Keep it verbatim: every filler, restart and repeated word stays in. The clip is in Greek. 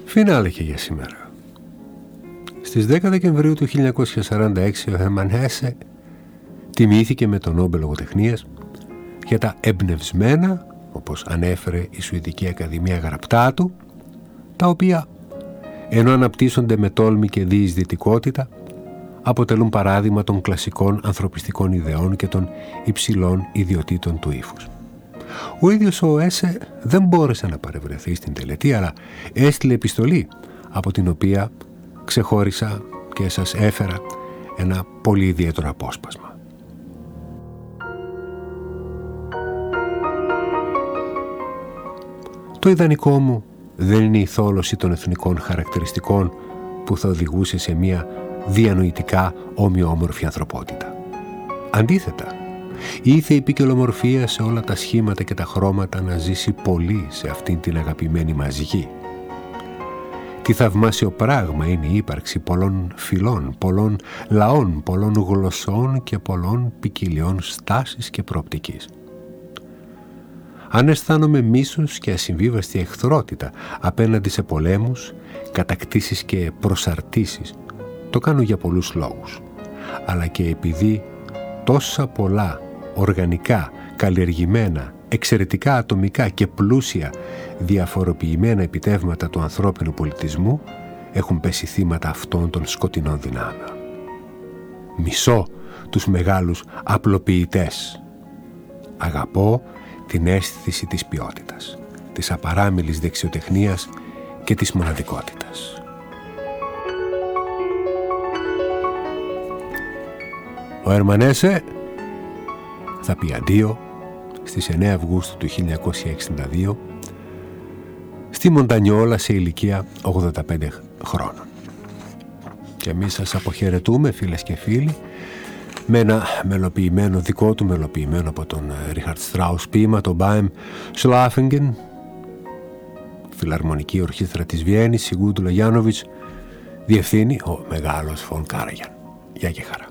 Φινάλε και για σήμερα. Στις δέκα Δεκεμβρίου του χίλια εννιακόσια σαράντα έξι ο Χέρμαν Χέσε τιμήθηκε με τον Νόμπελ Λογοτεχνίας για τα εμπνευσμένα, όπως ανέφερε η Σουηδική Ακαδημία γραπτά του, τα οποία, ενώ αναπτύσσονται με τόλμη και διεισδυτικότητα, αποτελούν παράδειγμα των κλασικών ανθρωπιστικών ιδεών και των υψηλών ιδιωτήτων του ύφους. Ο ίδιος ο Έσε δεν μπόρεσε να παρευρεθεί στην τελετή, αλλά έστειλε επιστολή, από την οποία ξεχώρισα και σας έφερα ένα πολύ ιδιαίτερο απόσπασμα. Το ιδανικό μου δεν είναι η θόλωση των εθνικών χαρακτηριστικών που θα οδηγούσε σε μια διανοητικά ομοιόμορφη ανθρωπότητα. Αντίθετα, ήθε η ποικιλομορφία σε όλα τα σχήματα και τα χρώματα να ζήσει πολύ σε αυτήν την αγαπημένη μας γη. Τι θαυμάσιο πράγμα είναι η ύπαρξη πολλών φυλών, πολλών λαών, πολλών γλωσσών και πολλών ποικιλιών στάσης και προοπτικής. Αν αισθάνομαι μίσος και ασυμβίβαστη εχθρότητα απέναντι σε πολέμους, κατακτήσεις και προσαρτήσεις, το κάνω για πολλούς λόγους, αλλά και επειδή τόσα πολλά οργανικά, καλλιεργημένα, εξαιρετικά ατομικά και πλούσια διαφοροποιημένα επιτεύγματα του ανθρώπινου πολιτισμού έχουν πέσει θύματα αυτών των σκοτεινών δυνάμεων. Μισώ τους μεγάλους απλοποιητές. Αγαπώ την αίσθηση της ποιότητας, της απαράμιλης δεξιοτεχνίας και της μοναδικότητας. Ο Χέρμαν Χέσε θα πει αντίο στις εννέα Αυγούστου του χίλια εννιακόσια εξήντα δύο στη Μοντανιόλα σε ηλικία ογδόντα πέντε χρόνων. Και εμείς σας αποχαιρετούμε, φίλες και φίλοι, με ένα μελοποιημένο, δικό του μελοποιημένο από τον Ρίχαρτ Στράους ποίημα, το Beim Schlafingen, Φιλαρμονική Ορχήστρα της Βιέννης, Σιγκούντουλα Γιάνοβιτς, διευθύνει ο μεγάλος Φον Κάραγιαν. Γεια και χαρά.